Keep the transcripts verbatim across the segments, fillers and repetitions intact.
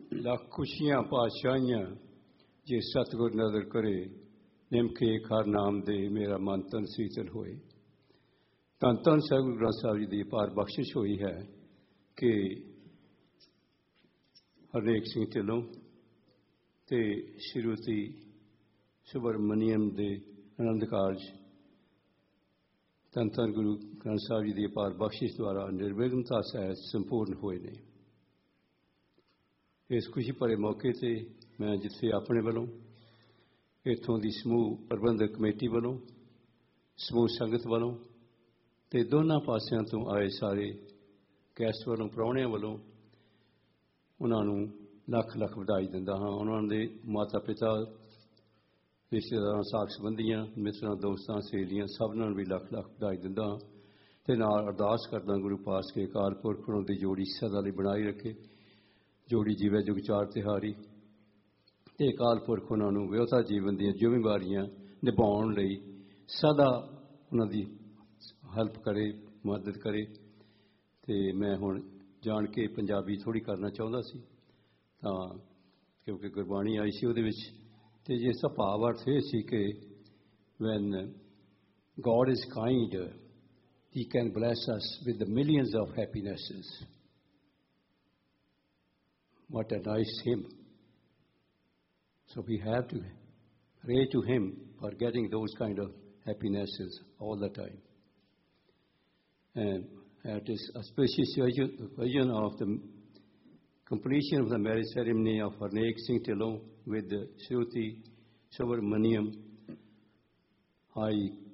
ਲੱਖ ਖੁਸ਼ੀਆਂ ਪਾਤਸ਼ਾਹੀਆਂ ਜੇ ਸਤਿਗੁਰ ਨਜ਼ਰ ਕਰੇ ਨਿਮਕੇ ਹਰ ਨਾਮ ਦੇ ਮੇਰਾ ਮਨ ਤਨ ਸੀਤਲ ਹੋਏ। ਧੰਨ ਧੰਨ ਸਾਹਿਬ ਗੁਰੂ ਗ੍ਰੰਥ ਸਾਹਿਬ ਜੀ ਦੀ ਅਪਾਰ ਬਖਸ਼ਿਸ਼ ਹੋਈ ਹੈ ਕਿ ਹਰਨੇਕ ਸਿੰਘ ਢਿੱਲੋਂ ਤੇ ਸ਼੍ਰੀਮਤੀ ਸੁਬਰਮਨੀਅਮ ਦੇ ਆਨੰਦ ਕਾਰਜ ਧੰਨ ਧੰਨ ਗੁਰੂ ਗ੍ਰੰਥ ਸਾਹਿਬ ਜੀ ਦੀ ਅਪਾਰ ਬਖਸ਼ਿਸ਼ ਦੁਆਰਾ ਨਿਰਵਿਘਨਤਾ ਸਹਿਤ ਸੰਪੂਰਨ ਹੋਏ ਨੇ। ਇਸ ਖੁਸ਼ੀ ਭਰੇ ਮੌਕੇ 'ਤੇ ਮੈਂ ਜਿੱਥੇ ਆਪਣੇ ਵੱਲੋਂ ਇੱਥੋਂ ਦੀ ਸਮੂਹ ਪ੍ਰਬੰਧਕ ਕਮੇਟੀ ਵੱਲੋਂ ਸਮੂਹ ਸੰਗਤ ਵੱਲੋਂ ਅਤੇ ਦੋਨਾਂ ਪਾਸਿਆਂ ਤੋਂ ਆਏ ਸਾਰੇ ਗੈਸਟ ਵੱਲੋਂ ਪ੍ਰਾਹੁਣਿਆਂ ਵੱਲੋਂ ਉਹਨਾਂ ਨੂੰ ਲੱਖ ਲੱਖ ਵਧਾਈ ਦਿੰਦਾ ਹਾਂ। ਉਹਨਾਂ ਦੇ ਮਾਤਾ ਪਿਤਾ ਰਿਸ਼ਤੇਦਾਰਾਂ ਸਾਕ ਸੰਬੰਧੀਆਂ ਮਿੱਤਰਾਂ ਦੋਸਤਾਂ ਸਹੇਲੀਆਂ ਸਭਨਾਂ ਨੂੰ ਵੀ ਲੱਖ ਲੱਖ ਵਧਾਈ ਦਿੰਦਾ ਹਾਂ ਅਤੇ ਨਾਲ ਅਰਦਾਸ ਕਰਦਾ ਗੁਰੂ ਪਾਸ ਕੇ ਅਕਾਲ ਪੁਰਖ ਉਹਨਾਂ ਦੀ ਜੋੜੀ ਸਦਾ ਲਈ ਬਣਾਈ ਰੱਖੇ। ਜੋੜੀ ਜੀਵੇ ਜੁਗ ਚਾਰ ਤਿਹਾਰੀ ਅਤੇ ਅਕਾਲ ਪੁਰਖ ਉਹਨਾਂ ਨੂੰ ਵਿਅਹਤਾ ਜੀਵਨ ਦੀਆਂ ਜ਼ਿੰਮੇਵਾਰੀਆਂ ਨਿਭਾਉਣ ਲਈ ਸਦਾ ਉਹਨਾਂ ਦੀ ਹੈਲਪ ਕਰੇ ਮਦਦ ਕਰੇ। ਅਤੇ ਮੈਂ ਹੁਣ ਜਾਣ ਕੇ ਪੰਜਾਬੀ ਥੋੜ੍ਹੀ ਕਰਨਾ ਚਾਹੁੰਦਾ ਸੀ ਤਾਂ ਕਿਉਂਕਿ ਗੁਰਬਾਣੀ ਆਈ ਸੀ ਉਹਦੇ ਵਿੱਚ ਅਤੇ ਜਿਸ ਦਾ ਭਾਵ ਅਰਥ ਇਹ ਸੀ ਕਿ van God is kind he can bless us with the millions of ਹੈਪੀਨੈਸਿਸ। What a nice hymn. So we have to pray to him for getting those kind of happinesses all the time. And it is a specious vision of the completion of the marriage ceremony of Harnek Singh Dhillon with Shruti Subramaniam. I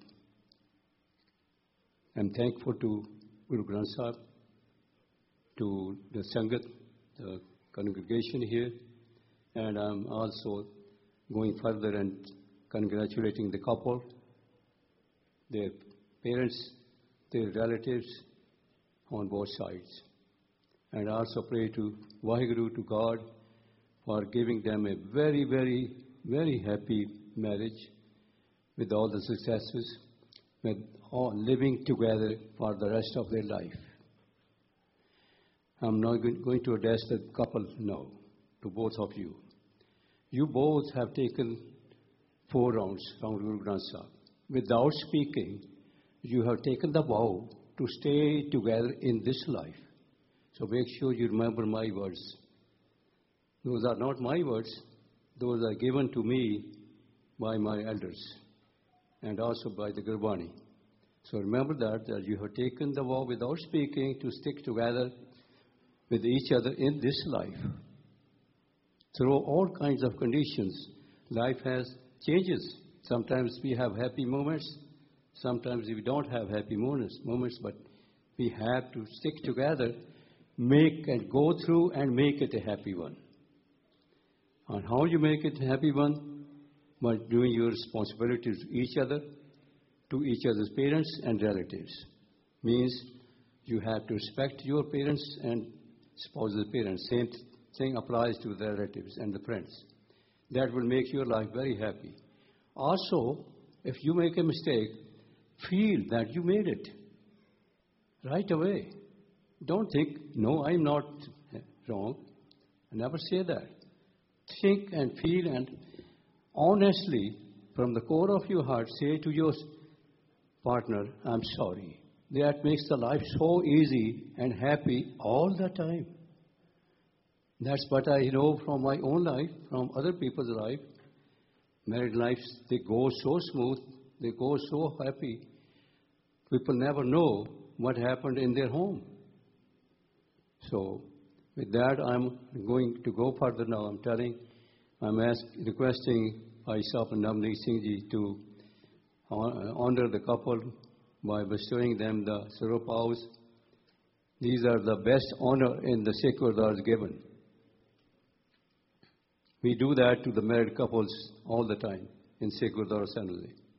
am thankful to Guru Granth Sahib, to the Sangat, the congregation here, and I'm also going further and congratulating the couple, their parents, their relatives on both sides. And I also pray to Vaheguru, to God, for giving them a very, very, very happy marriage with all the successes, with all living together for the rest of their life. I'm not going to address the couple now, to both of you. You both have taken four rounds from Guru Granth Sahib. Without speaking, you have taken the vow to stay together in this life. So make sure you remember my words. Those are not my words. Those are given to me by my elders and also by the Gurbani. So remember that, that you have taken the vow without speaking to stick together with each other in this life. Through all kinds of conditions, life has changes. Sometimes we have happy moments, sometimes we don't have happy moments, moments, but we have to stick together, make and go through and make it a happy one. And how you make it a happy one? By doing your responsibilities to each other, to each other's parents and relatives. Means you have to respect your parents and spouse's parents. Same thing applies to the relatives and the friends. That will make your life very happy. Also, if you make a mistake, feel that you made it right away. Don't think, no, I'm not wrong. Never say that. Think and feel and honestly, from the core of your heart, say to your partner, I'm sorry. That makes the life so easy and happy all the time. That's what I know from my own life, from other people's life. Married lives, they go so smooth, they go so happy. People never know what happened in their home. So, with that, I'm going to go further now. I'm telling, I'm ask, requesting Aisha and Navneet Singh Ji to honor the couple by bestowing them the Saropaus. These are the best honor in the Sikh Gurdwaras given. We do that to the married couples all the time in Sikh Gurdwara Assembly.